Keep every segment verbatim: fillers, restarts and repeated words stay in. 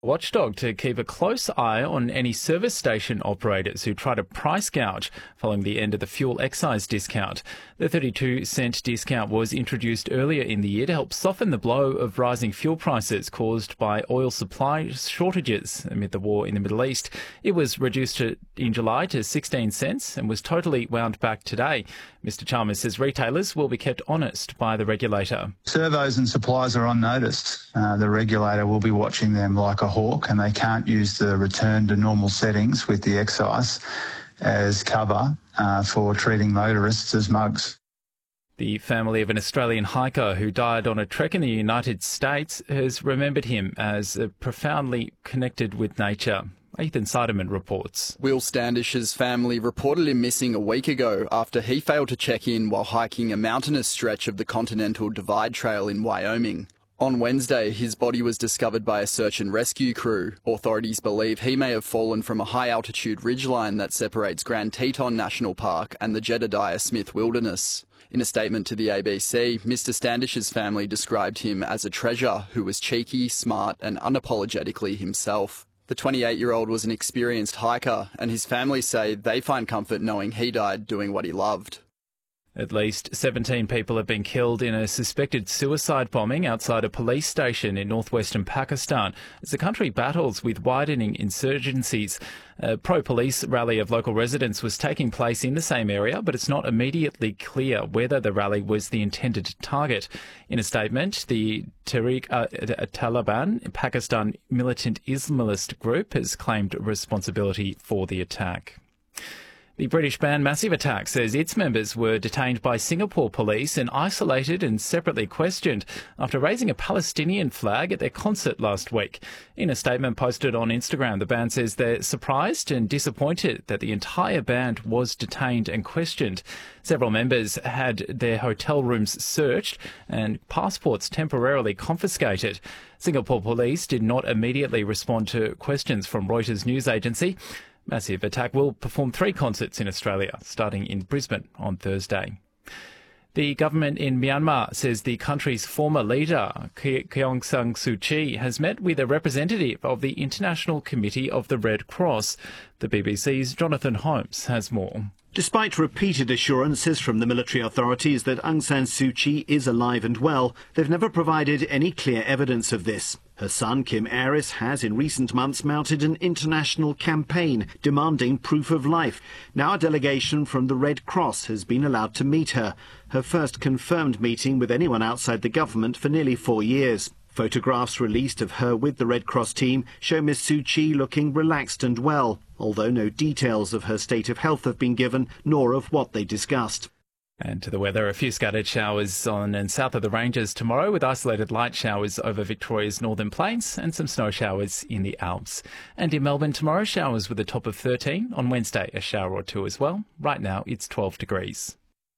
Watchdog to keep a close eye on any service station operators who try to price gouge following the end of the fuel excise discount. The thirty-two cent discount was introduced earlier in the year to help soften the blow of rising fuel prices caused by oil supply shortages amid the war in the Middle East. It was reduced to, in July to sixteen cents and was totally wound back today. Mister Chalmers says retailers will be kept honest by the regulator. Servos and suppliers are on notice. Uh, the regulator will be watching them like a hawk, and they can't use the return to normal settings with the excise as cover uh, for treating motorists as mugs. The family of an Australian hiker who died on a trek in the United States has remembered him as uh, profoundly connected with nature. Ethan Seidemann reports. Will Standish's family reported him missing a week ago after he failed to check in while hiking a mountainous stretch of the Continental Divide Trail in Wyoming. On Wednesday, his body was discovered by a search and rescue crew. Authorities believe he may have fallen from a high-altitude ridgeline that separates Grand Teton National Park and the Jedediah Smith Wilderness. In a statement to the A B C, Mister Standish's family described him as a treasure who was cheeky, smart and unapologetically himself. The twenty-eight-year-old was an experienced hiker, and his family say they find comfort knowing he died doing what he loved. At least seventeen people have been killed in a suspected suicide bombing outside a police station in northwestern Pakistan as the country battles with widening insurgencies. A pro-police rally of local residents was taking place in the same area, but it's not immediately clear whether the rally was the intended target. In a statement, the Tehrik-e-Taliban, Pakistan militant Islamist group, has claimed responsibility for the attack. The British band Massive Attack says its members were detained by Singapore police and isolated and separately questioned after raising a Palestinian flag at their concert last week. In a statement posted on Instagram, the band says they're surprised and disappointed that the entire band was detained and questioned. Several members had their hotel rooms searched and passports temporarily confiscated. Singapore police did not immediately respond to questions from Reuters news agency. Massive Attack will perform three concerts in Australia, starting in Brisbane on Thursday. The government in Myanmar says the country's former leader, Aung San Suu Kyi, has met with a representative of the International Committee of the Red Cross. The B B C's Jonathan Holmes has more. Despite repeated assurances from the military authorities that Aung San Suu Kyi is alive and well, they've never provided any clear evidence of this. Her son, Kim Aris, has in recent months mounted an international campaign demanding proof of life. Now a delegation from the Red Cross has been allowed to meet her, her first confirmed meeting with anyone outside the government for nearly four years. Photographs released of her with the Red Cross team show Miss Suu Kyi looking relaxed and well, although no details of her state of health have been given, nor of what they discussed. And to the weather, a few scattered showers on and south of the ranges tomorrow, with isolated light showers over Victoria's northern plains and some snow showers in the Alps. And in Melbourne tomorrow, showers with a top of thirteen. On Wednesday, a shower or two as well. Right now, it's twelve degrees.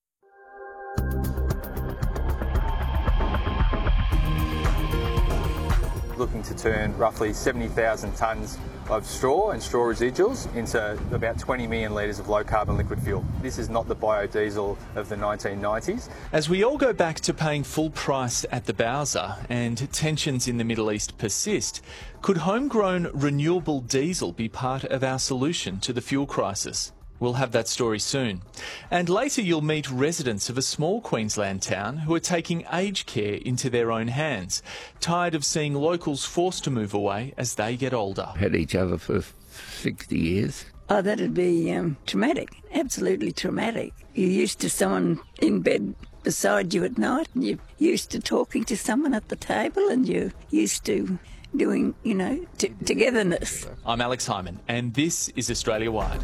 Looking to turn roughly seventy thousand tonnes of straw and straw residuals into about twenty million litres of low-carbon liquid fuel. This is not the biodiesel of the nineteen nineties. As we all go back to paying full price at the Bowser and tensions in the Middle East persist, could homegrown renewable diesel be part of our solution to the fuel crisis? We'll have that story soon. And later you'll meet residents of a small Queensland town who are taking aged care into their own hands, tired of seeing locals forced to move away as they get older. Had each other for sixty years. Oh, that'd be um, traumatic, absolutely traumatic. You're used to someone in bed beside you at night, and you're used to talking to someone at the table, and you're used to doing, you know, t- togetherness. I'm Alex Hyman, and this is Australia Wide.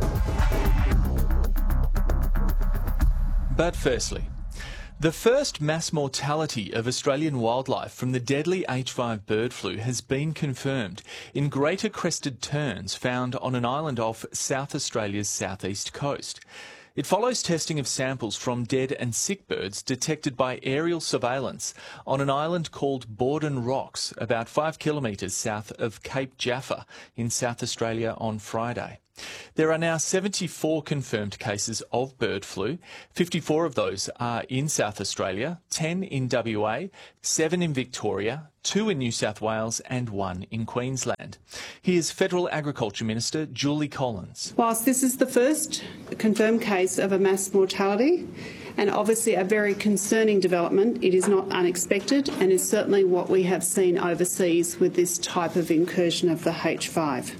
But firstly, the first mass mortality of Australian wildlife from the deadly H five bird flu has been confirmed in greater crested terns found on an island off South Australia's southeast coast. It follows testing of samples from dead and sick birds detected by aerial surveillance on an island called Borden Rocks, about five kilometres south of Cape Jaffa in South Australia on Friday. There are now seventy-four confirmed cases of bird flu. fifty-four of those are in South Australia, ten in W A, seven in Victoria, two in New South Wales and one in Queensland. Here's Federal Agriculture Minister Julie Collins. Whilst this is the first confirmed case of a mass mortality, and obviously a very concerning development, it is not unexpected and is certainly what we have seen overseas with this type of incursion of the H five.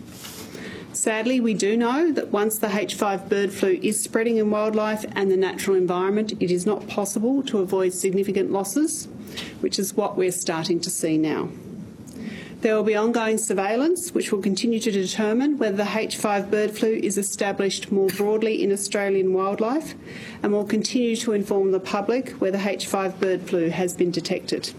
Sadly, we do know that once the H five bird flu is spreading in wildlife and the natural environment, it is not possible to avoid significant losses, which is what we're starting to see now. There will be ongoing surveillance, which will continue to determine whether the H five bird flu is established more broadly in Australian wildlife, and will continue to inform the public whether H five bird flu has been detected.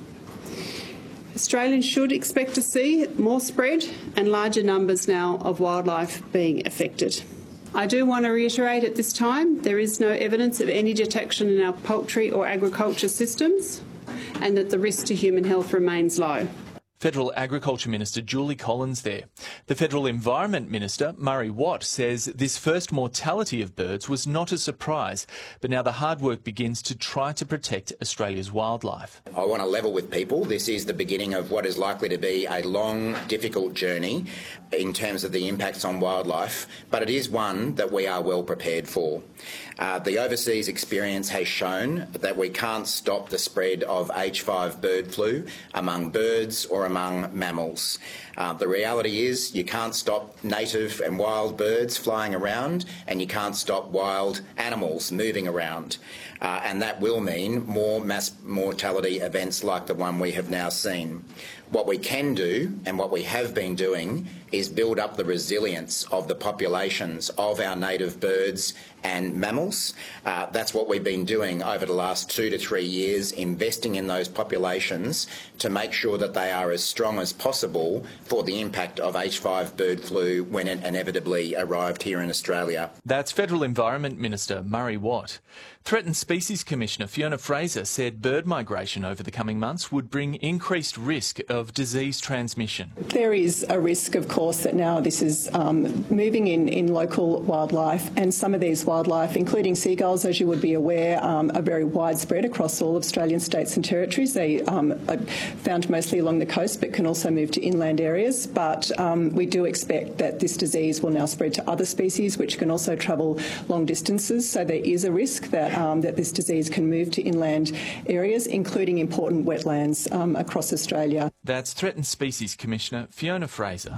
Australians should expect to see more spread and larger numbers now of wildlife being affected. I do want to reiterate at this time there is no evidence of any detection in our poultry or agriculture systems, and that the risk to human health remains low. Federal Agriculture Minister Julie Collins there. The Federal Environment Minister, Murray Watt, says this first mortality of birds was not a surprise, but now the hard work begins to try to protect Australia's wildlife. I want to level with people. This is the beginning of what is likely to be a long, difficult journey in terms of the impacts on wildlife, but it is one that we are well prepared for. Uh, the overseas experience has shown that we can't stop the spread of H five bird flu among birds or among mammals. Uh, the reality is you can't stop native and wild birds flying around, and you can't stop wild animals moving around. Uh, and that will mean more mass mortality events like the one we have now seen. What we can do, and what we have been doing, is build up the resilience of the populations of our native birds and mammals. Uh, that's what we've been doing over the last two to three years, investing in those populations to make sure that they are as strong as possible for the impact of H five bird flu when it inevitably arrived here in Australia. That's Federal Environment Minister Murray Watt. Threatened Species Commissioner Fiona Fraser said bird migration over the coming months would bring increased risk of disease transmission. There is a risk, of course, that now this is um, moving in, in local wildlife, and some of these wildlife, including seagulls, as you would be aware, um, are very widespread across all Australian states and territories. They um, are found mostly along the coast but can also move to inland areas. But um, we do expect that this disease will now spread to other species which can also travel long distances. So there is a risk that Um, that this disease can move to inland areas, including important wetlands um, across Australia. That's Threatened Species Commissioner Fiona Fraser.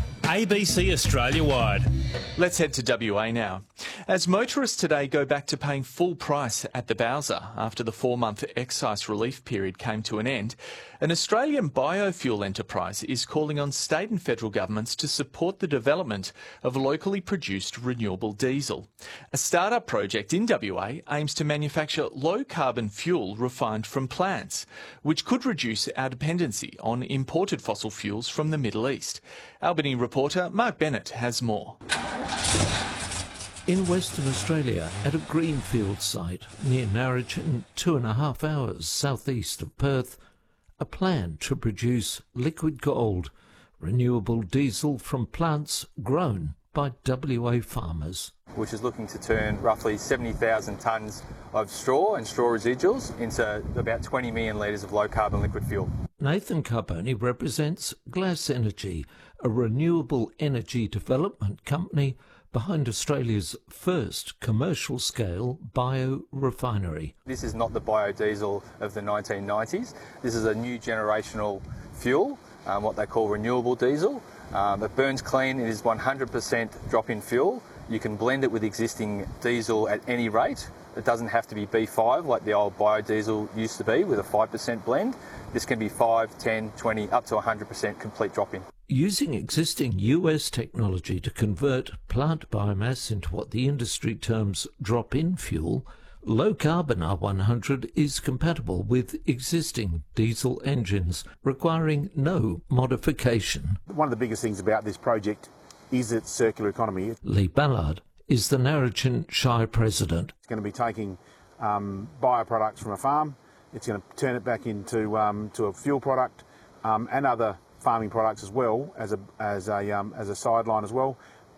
A B C Australia-wide. Let's head to W A now. As motorists today go back to paying full price at the Bowser after the four-month excise relief period came to an end, an Australian biofuel enterprise is calling on state and federal governments to support the development of locally produced renewable diesel. A startup project in W A aims to manufacture low-carbon fuel refined from plants, which could reduce our dependency on imported fossil fuels from the Middle East. Albany reporter Mark Bennett has more. In Western Australia, at a greenfield site near Narrogin, two and a half hours southeast of Perth, a plan to produce liquid gold, renewable diesel from plants grown by W A farmers. Which is looking to turn roughly seventy thousand tonnes of straw and straw residuals into about twenty million litres of low-carbon liquid fuel. Nathan Carboni represents Glass Energy, a renewable energy development company behind Australia's first commercial-scale biorefinery. This is not the biodiesel of the nineteen nineties. This is a new generational fuel, um, what they call renewable diesel. Um, it burns clean. It is one hundred percent drop-in fuel. You can blend it with existing diesel at any rate. It doesn't have to be B five like the old biodiesel used to be with a five percent blend. This can be five, ten, twenty, up to one hundred percent complete drop-in. Using existing U S technology to convert plant biomass into what the industry terms drop-in fuel, low-carbon R one hundred is compatible with existing diesel engines, requiring no modification. One of the biggest things about this project is its circular economy. Lee Ballard is the Narrogin Shire president. It's going to be taking um, bioproducts from a farm. It's going to turn it back into um, to a fuel product um, and other farming products as well as a as a um, as a sideline as well.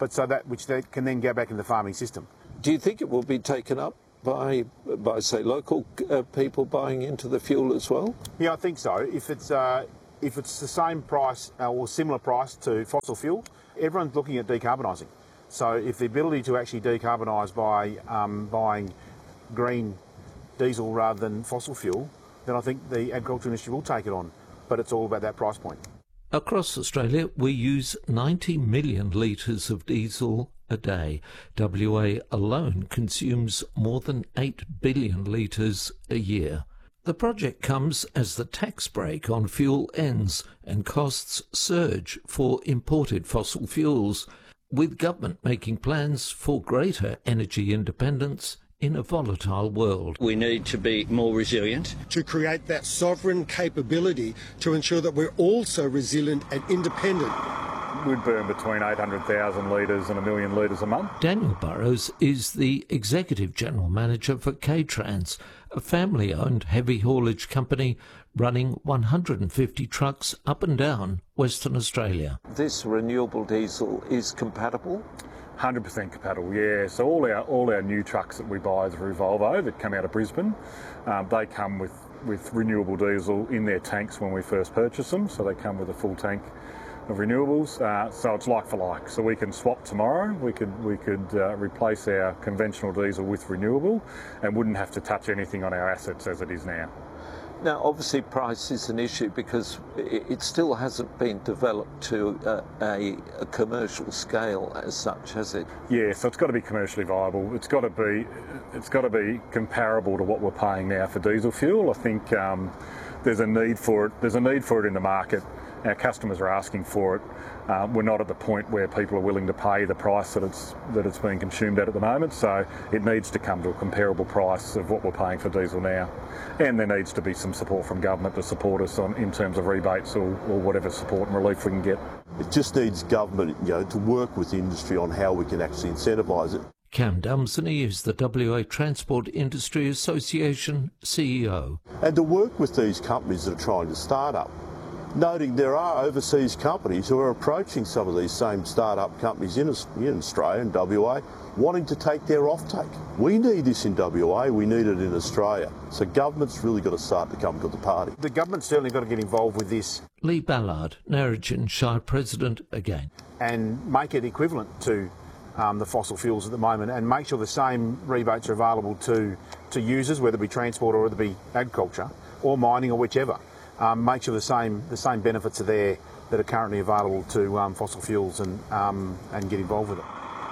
but so that which they can then go back into the farming system. Do you think it will be taken up by, by say, local uh, people buying into the fuel as well? Yeah, I think so. If it's uh, if it's the same price uh, or similar price to fossil fuel, everyone's looking at decarbonising. So if the ability to actually decarbonise by um, buying green diesel rather than fossil fuel, then I think the agriculture industry will take it on. But it's all about that price point. Across Australia, we use ninety million litres of diesel a day. W A alone consumes more than eight billion litres a year. The project comes as the tax break on fuel ends and costs surge for imported fossil fuels, with government making plans for greater energy independence in a volatile world. We need to be more resilient. To create that sovereign capability to ensure that we're also resilient and independent. We'd burn between eight hundred thousand litres and a million litres a month. Daniel Burrows is the Executive General Manager for K-Trans, a family-owned heavy haulage company running one hundred fifty trucks up and down Western Australia. This renewable diesel is compatible? one hundred percent compatible, yeah. So all our all our new trucks that we buy through Volvo that come out of Brisbane, um, they come with, with renewable diesel in their tanks when we first purchase them. So they come with a full tank of renewables. Uh, so it's like for like. So we can swap tomorrow. We could we could uh, replace our conventional diesel with renewable, and wouldn't have to touch anything on our assets as it is now. Now, obviously, price is an issue because it still hasn't been developed to a, a, a commercial scale as such, has it? Yeah, so it's got to be commercially viable. It's got to be, it's got to be comparable to what we're paying now for diesel fuel. I think um, there's a need for it. There's a need for it in the market. Our customers are asking for it. Uh, we're not at the point where people are willing to pay the price that it's that it's being consumed at at the moment, so it needs to come to a comparable price of what we're paying for diesel now. And there needs to be some support from government to support us on in terms of rebates or, or whatever support and relief we can get. It just needs government, you know, to work with the industry on how we can actually incentivise it. Cam Dumsney is the W A Transport Industry Association C E O. And to work with these companies that are trying to start up, noting there are overseas companies who are approaching some of these same start-up companies in, in Australia and W A, wanting to take their offtake. We need this in W A, we need it in Australia. So government's really got to start to come to the party. The government's certainly got to get involved with this. Lee Ballard, Narrogin Shire President again. And make it equivalent to um, the fossil fuels at the moment, and make sure the same rebates are available to, to users, whether it be transport or whether it be agriculture or mining or whichever. Um, make sure the same the same benefits are there that are currently available to um, fossil fuels, and um, and get involved with it.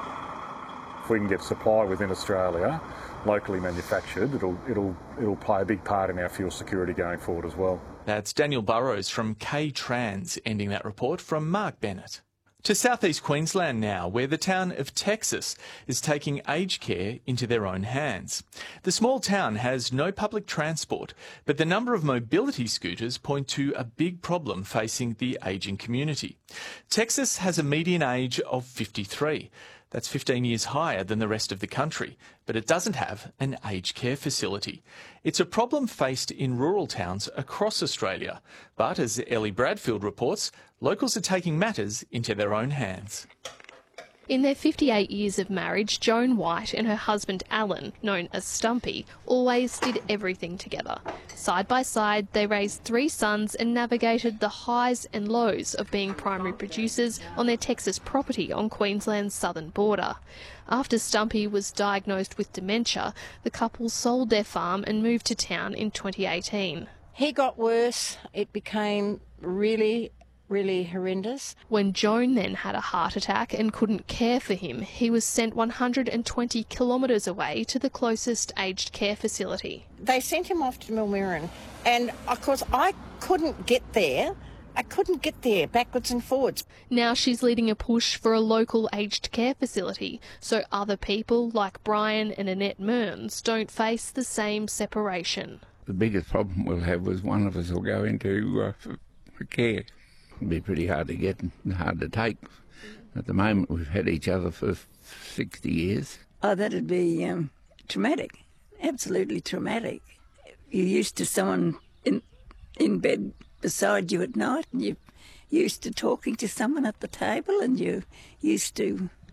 If we can get supply within Australia, locally manufactured, it'll it'll it'll play a big part in our fuel security going forward as well. That's Daniel Burrows from K-Trans ending that report from Mark Bennett. To southeast Queensland now, where the town of Texas is taking aged care into their own hands. The small town has no public transport, but the number of mobility scooters point to a big problem facing the ageing community. Texas has a median age of fifty-three. That's fifteen years higher than the rest of the country, but it doesn't have an aged care facility. It's a problem faced in rural towns across Australia, but as Ellie Bradfield reports, locals are taking matters into their own hands. In their fifty-eight years of marriage, Joan White and her husband Alan, known as Stumpy, always did everything together. Side by side, they raised three sons and navigated the highs and lows of being primary producers on their Texas property on Queensland's southern border. After Stumpy was diagnosed with dementia, the couple sold their farm and moved to town in twenty eighteen. He got worse. It became really really horrendous. When Joan then had a heart attack and couldn't care for him, he was sent one hundred twenty kilometres away to the closest aged care facility. They sent him off to Millmerran, and of course I couldn't get there. I couldn't get there backwards and forwards. Now she's leading a push for a local aged care facility so other people like Brian and Annette Mearns don't face the same separation. The biggest problem we'll have is one of us will go into uh, for, for care. It'll be pretty hard to get and hard to take. At the moment, we've had each other for sixty years. Oh, that'd be um, traumatic, absolutely traumatic. You're used to someone in in bed beside you at night, and you're used to talking to someone at the table, and you're used to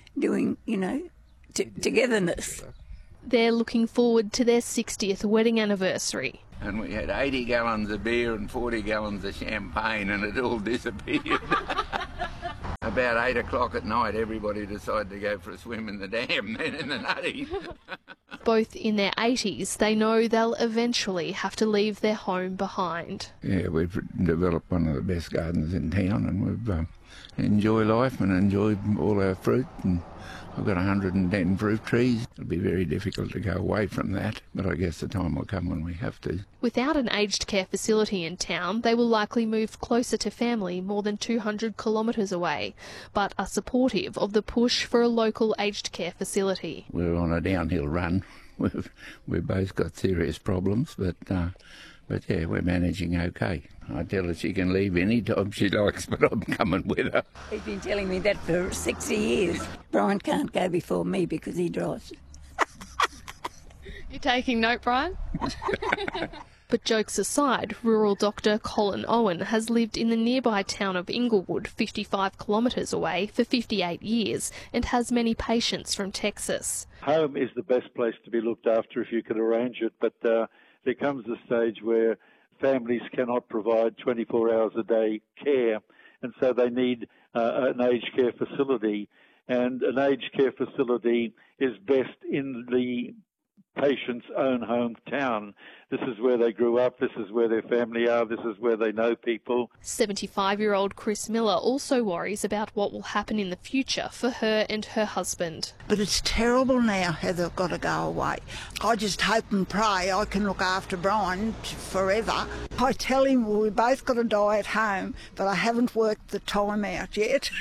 doing, you know, t- togetherness. They're looking forward to their sixtieth wedding anniversary. And we had eighty gallons of beer and forty gallons of champagne, and it all disappeared. About eight o'clock at night, everybody decided to go for a swim in the dam, then in the nutty. Both in their eighties, they know they'll eventually have to leave their home behind. Yeah, we've developed one of the best gardens in town, and we've uh, enjoy life and enjoy all our fruit. And I've got one hundred ten fruit trees. It'll be very difficult to go away from that, but I guess the time will come when we have to. Without an aged care facility in town, they will likely move closer to family more than two hundred kilometres away, but are supportive of the push for a local aged care facility. We're on a downhill run. We've, we've both got serious problems, but uh, but yeah, we're managing okay. I tell her she can leave any time she likes, but I'm coming with her. He's been telling me that for sixty years. Brian can't go before me because he drives. You're taking note, Brian? But jokes aside, rural doctor Colin Owen has lived in the nearby town of Inglewood, fifty-five kilometres away, for fifty-eight years and has many patients from Texas. Home is the best place to be looked after if you can arrange it, but uh, there comes a stage where families cannot provide twenty-four hours a day care, and so they need uh, an aged care facility. And an aged care facility is best in the patient's own hometown. This is where they grew up, this is where their family are, this is where they know people. seventy-five-year-old Chris Miller also worries about what will happen in the future for her and her husband. But it's terrible now how they've got to go away. I just hope and pray I can look after Brian forever. I tell him well, we both got to die at home, but I haven't worked the time out yet.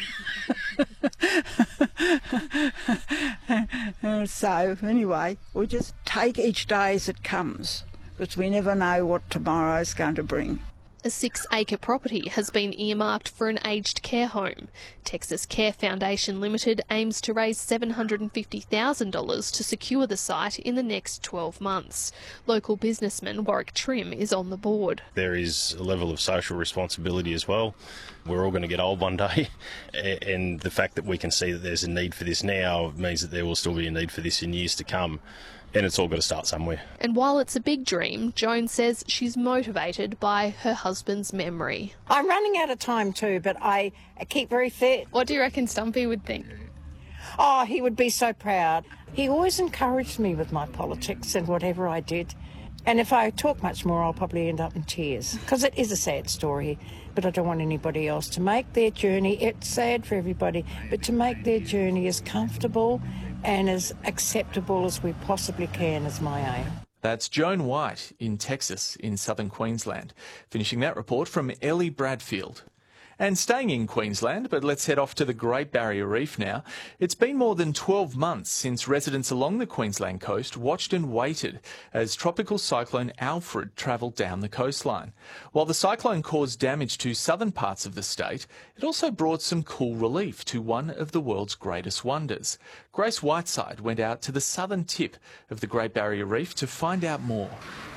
So anyway, we just take each day as it comes, because we never know what tomorrow's going to bring. A six-acre property has been earmarked for an aged care home. Texas Care Foundation Limited aims to raise seven hundred fifty thousand dollars to secure the site in the next twelve months. Local businessman Warwick Trim is on the board. There is a level of social responsibility as well. We're all going to get old one day, and the fact that we can see that there's a need for this now means that there will still be a need for this in years to come. And it's all got to start somewhere. And while it's a big dream, Joan says she's motivated by her husband's memory. I'm running out of time too, but I keep very fit. What do you reckon Stumpy would think? Oh, he would be so proud. He always encouraged me with my politics and whatever I did. And if I talk much more, I'll probably end up in tears, because it is a sad story. But I don't want anybody else to make their journey, it's sad for everybody, but to make their journey as comfortable and as acceptable as we possibly can is my aim. That's Joan White in Texas, in southern Queensland. Finishing that report from Ellie Bradfield. And staying in Queensland, but let's head off to the Great Barrier Reef now. It's been more than twelve months since residents along the Queensland coast watched and waited as tropical cyclone Alfred travelled down the coastline. While the cyclone caused damage to southern parts of the state, it also brought some cool relief to one of the world's greatest wonders. Grace Whiteside went out to the southern tip of the Great Barrier Reef to find out more.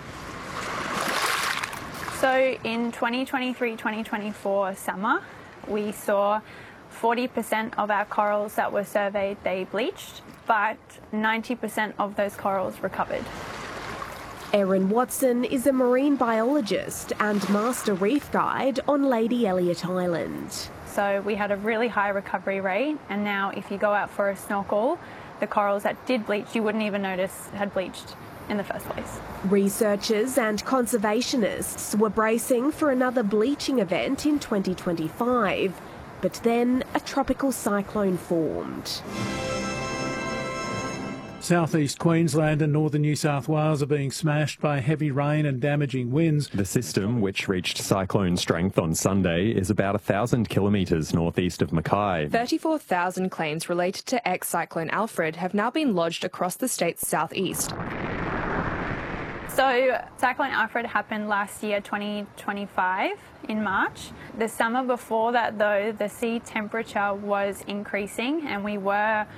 So in twenty twenty-three twenty twenty-four summer, we saw forty percent of our corals that were surveyed, they bleached, but ninety percent of those corals recovered. Erin Watson is a marine biologist and master reef guide on Lady Elliot Island. So we had a really high recovery rate, and now if you go out for a snorkel, the corals that did bleach, you wouldn't even notice had bleached in the first place. Researchers and conservationists were bracing for another bleaching event in twenty twenty-five, but then a tropical cyclone formed. Southeast Queensland and northern New South Wales are being smashed by heavy rain and damaging winds. The system, which reached cyclone strength on Sunday, is about one thousand kilometres northeast of Mackay. thirty-four thousand claims related to ex-cyclone Alfred have now been lodged across the state's southeast. So Cyclone Alfred happened last year, twenty twenty-five, in March. The summer before that, though, the sea temperature was increasing and we were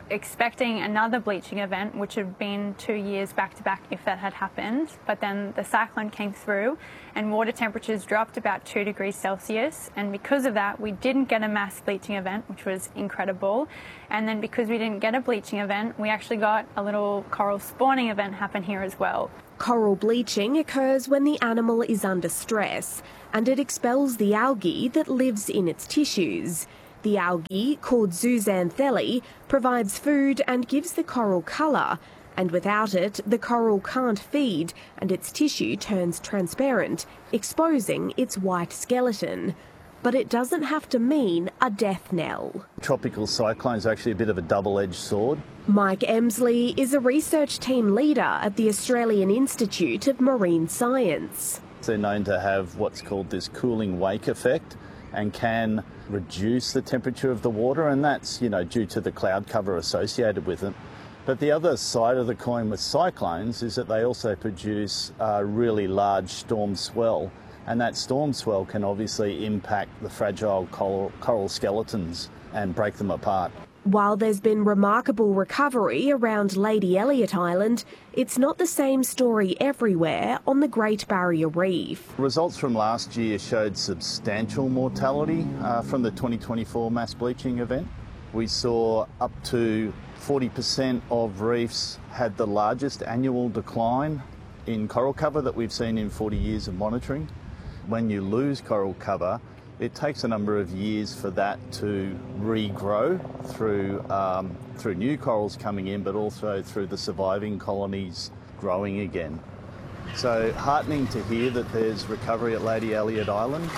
expecting another bleaching event, which would have been two years back to back if that had happened. But then the cyclone came through and water temperatures dropped about two degrees Celsius. And because of that, we didn't get a mass bleaching event, which was incredible. And then because we didn't get a bleaching event, we actually got a little coral spawning event happen here as well. Coral bleaching occurs when the animal is under stress and it expels the algae that lives in its tissues. The algae, called zooxanthellae, provides food and gives the coral colour, and without it, the coral can't feed and its tissue turns transparent, exposing its white skeleton. But it doesn't have to mean a death knell. Tropical cyclone is actually a bit of a double-edged sword. Mike Emsley is a research team leader at the Australian Institute of Marine Science. They're known to have what's called this cooling wake effect and can reduce the temperature of the water, and that's, you know, due to the cloud cover associated with it. But the other side of the coin with cyclones is that they also produce a really large storm swell, and that storm swell can obviously impact the fragile coral, coral skeletons and break them apart. While there's been remarkable recovery around Lady Elliot Island, it's not the same story everywhere on the Great Barrier Reef. Results from last year showed substantial mortality uh, from the twenty twenty-four mass bleaching event. We saw up to forty percent of reefs had the largest annual decline in coral cover that we've seen in forty years of monitoring. When you lose coral cover, it takes a number of years for that to regrow through, um, through new corals coming in, but also through the surviving colonies growing again. So heartening to hear that there's recovery at Lady Elliot Island.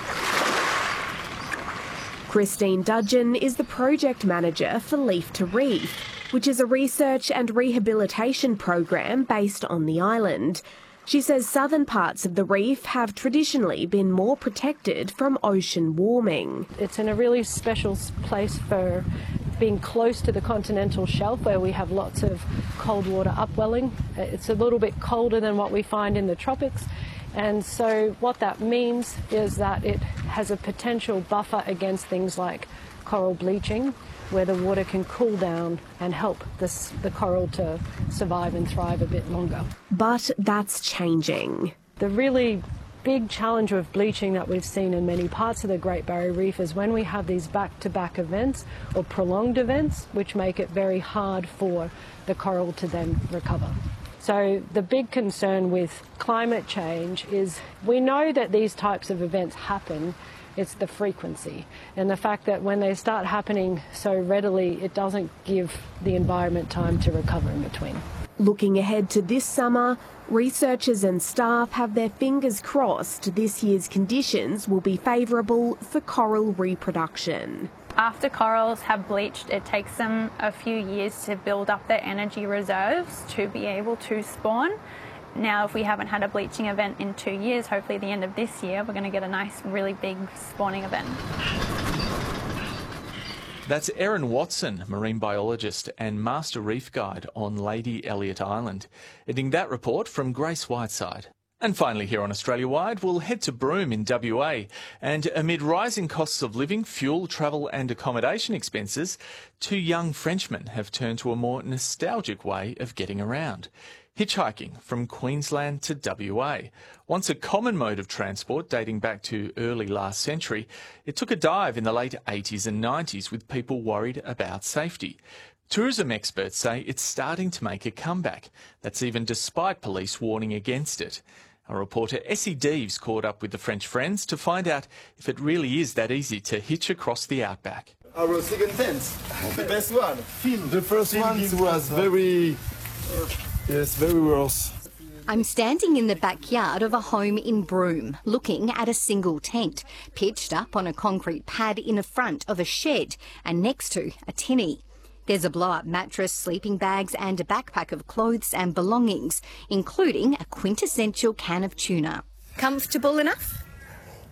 Christine Dudgeon is the project manager for Leaf to Reef, which is a research and rehabilitation program based on the island. She says southern parts of the reef have traditionally been more protected from ocean warming. It's in a really special place for being close to the continental shelf where we have lots of cold water upwelling. It's a little bit colder than what we find in the tropics. And so what that means is that it has a potential buffer against things like coral bleaching, where the water can cool down and help this, the coral to survive and thrive a bit longer. But that's changing. The really big challenge with bleaching that we've seen in many parts of the Great Barrier Reef is when we have these back-to-back events or prolonged events, which make it very hard for the coral to then recover. So the big concern with climate change is we know that these types of events happen. It's the frequency and the fact that when they start happening so readily, it doesn't give the environment time to recover in between. Looking ahead to this summer, researchers and staff have their fingers crossed this year's conditions will be favourable for coral reproduction. After corals have bleached, it takes them a few years to build up their energy reserves to be able to spawn. Now, if we haven't had a bleaching event in two years, hopefully at the end of this year, we're going to get a nice, really big spawning event. That's Erin Watson, marine biologist and master reef guide on Lady Elliot Island. Ending that report from Grace Whiteside. And finally here on Australia Wide, we'll head to Broome in W A. And amid rising costs of living, fuel, travel and accommodation expenses, two young Frenchmen have turned to a more nostalgic way of getting around. Hitchhiking from Queensland to W A. Once a common mode of transport dating back to early last century, it took a dive in the late eighties and nineties with people worried about safety. Tourism experts say it's starting to make a comeback. That's even despite police warning against it. Our reporter Essie Deeves caught up with the French friends to find out if it really is that easy to hitch across the outback. Our second tent, the best one. The first one was very... Yes, very worse. I'm standing in the backyard of a home in Broome, looking at a single tent, pitched up on a concrete pad in the front of a shed and next to a tinny. There's a blow-up mattress, sleeping bags and a backpack of clothes and belongings, including a quintessential can of tuna. Comfortable enough?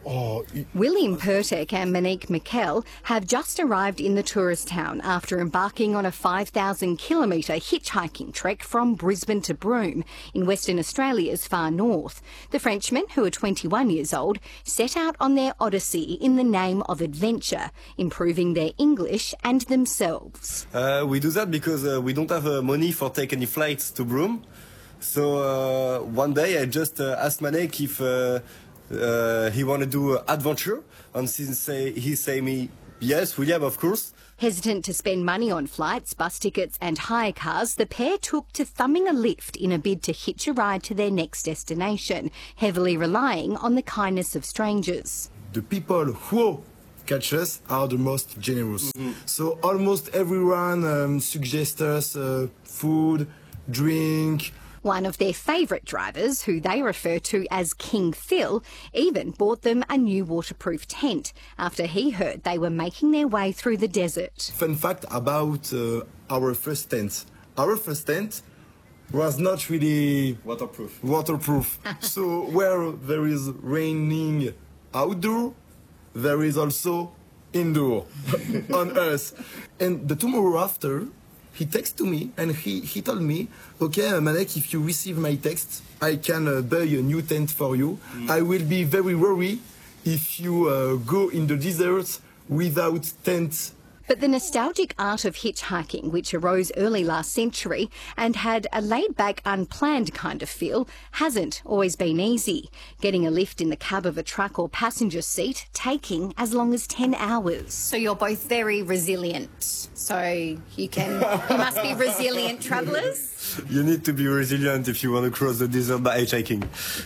Oh, William Pertek and Monique McKell have just arrived in the tourist town after embarking on a five thousand kilometre hitchhiking trek from Brisbane to Broome in Western Australia's far north. The Frenchmen, who are twenty-one years old, set out on their odyssey in the name of adventure, improving their English and themselves. Uh, we do that because uh, we don't have uh, money for take any flights to Broome. So uh, one day I just uh, asked Monique if uh, Uh, he want to do uh, adventure, and since say, he say me, yes, William, of course. Hesitant to spend money on flights, bus tickets and hire cars, the pair took to thumbing a lift in a bid to hitch a ride to their next destination, heavily relying on the kindness of strangers. The people who catch us are the most generous. Mm-hmm. So almost everyone um, suggests us uh, food, drink. One of their favourite drivers, who they refer to as King Phil, even bought them a new waterproof tent after he heard they were making their way through the desert. Fun fact about uh, our first tent. Our first tent was not really waterproof. Waterproof. So where there is raining outdoor, there is also indoor on Earth. And the tomorrow after, he texted me and he, he told me, okay, Malek, if you receive my text, I can uh, buy a new tent for you. Mm. I will be very worried if you uh, go in the desert without tent. But the nostalgic art of hitchhiking, which arose early last century and had a laid-back, unplanned kind of feel, hasn't always been easy. Getting a lift in the cab of a truck or passenger seat taking as long as ten hours. So you're both very resilient. So you can, you must be resilient travellers. You need to be resilient if you want to cross the desert by hitchhiking.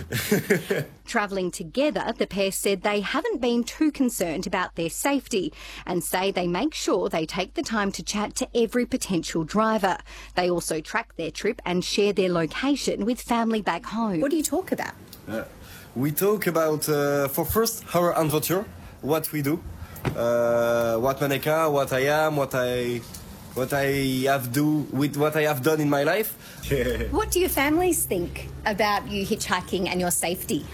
Travelling together, the pair said they haven't been too concerned about their safety and say they make sure they take the time to chat to every potential driver. They also track their trip and share their location with family back home. What do you talk about? Uh, we talk about, uh, for first, our adventure, what we do, uh, what Maneka, what I am, what I... what I have do with what I have done in my life. What do your families think about you hitchhiking and your safety?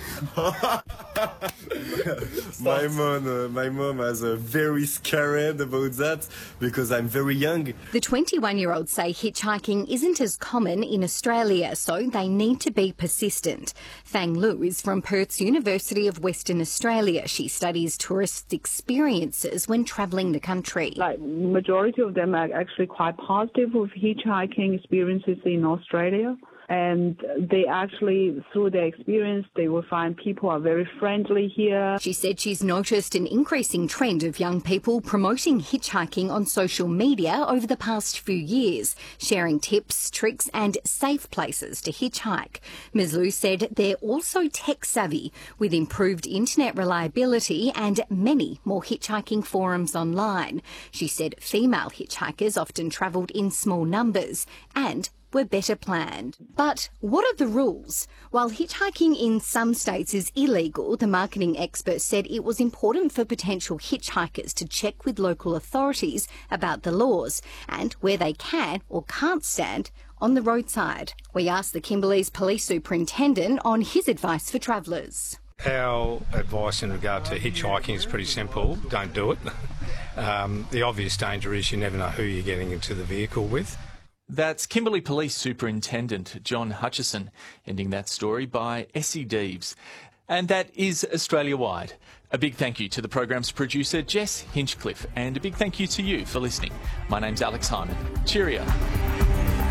my mom, uh, my mom is uh, very scared about that because I'm very young. The twenty-one-year-olds say hitchhiking isn't as common in Australia, so they need to be persistent. Fang Lu is from Perth's University of Western Australia. She studies tourist experiences when travelling the country. Like, majority of them are actually quite positive with hitchhiking experiences in Australia. And they actually, through their experience, they will find people are very friendly here. She said she's noticed an increasing trend of young people promoting hitchhiking on social media over the past few years, sharing tips, tricks and safe places to hitchhike. Miz Lu said they're also tech-savvy, with improved internet reliability and many more hitchhiking forums online. She said female hitchhikers often travelled in small numbers and were better planned. But what are the rules? While hitchhiking in some states is illegal, the marketing expert said it was important for potential hitchhikers to check with local authorities about the laws and where they can or can't stand on the roadside. We asked the Kimberley's police superintendent on his advice for travellers. Our advice in regard to hitchhiking is pretty simple. Don't do it. Um, the obvious danger is you never know who you're getting into the vehicle with. That's Kimberley Police Superintendent John Hutchison, ending that story by Essie Deeves. And that is Australia-wide. A big thank you to the program's producer, Jess Hinchcliffe, and a big thank you to you for listening. My name's Alex Hyman. Cheerio.